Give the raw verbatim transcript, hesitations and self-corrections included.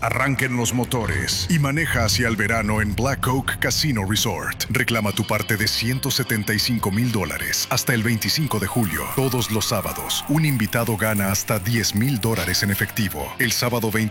Arranquen los motores y maneja hacia el verano en Black Oak Casino Resort. Reclama tu parte de ciento setenta y cinco mil dólares hasta el veinticinco de julio. Todos los sábados, un invitado gana hasta diez mil dólares en efectivo. El sábado veinticinco